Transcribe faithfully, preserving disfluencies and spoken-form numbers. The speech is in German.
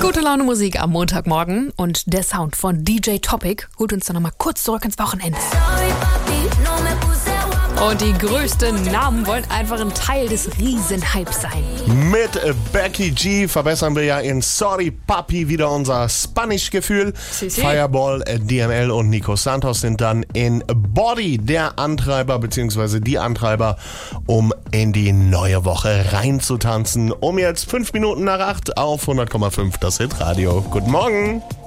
Gute Laune Musik am Montagmorgen und der Sound von D J Topic holt uns dann nochmal kurz zurück ins Wochenende. Und die größten Namen wollen einfach ein Teil des Riesenhypes sein. Mit Becky G verbessern wir ja in Sorry Papi wieder unser Spanish-Gefühl. Si, si. Fireball, D M L und Nico Santos sind dann in Body der Antreiber bzw. die Antreiber, um in die neue Woche reinzutanzen. Um jetzt fünf Minuten nach acht auf hundert Komma fünf das Hitradio. Guten Morgen.